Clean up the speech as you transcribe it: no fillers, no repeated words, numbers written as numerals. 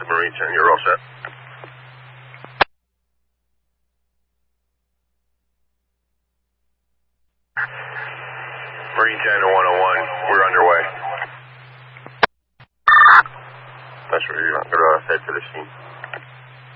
Marine 10, you're all set. Marine 10 to 101, we're underway. That's where you're going to head to the scene.